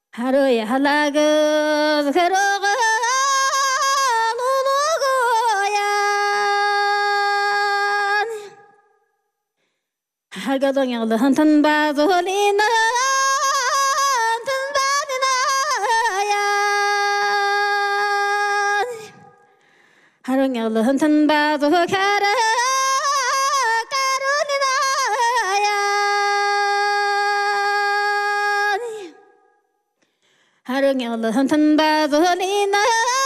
하루에 할라그 그러고 누구야 할거동양 한탄 바돌이나 하루냐 한탄 바도 가라 하루냐 한탄 바돌이나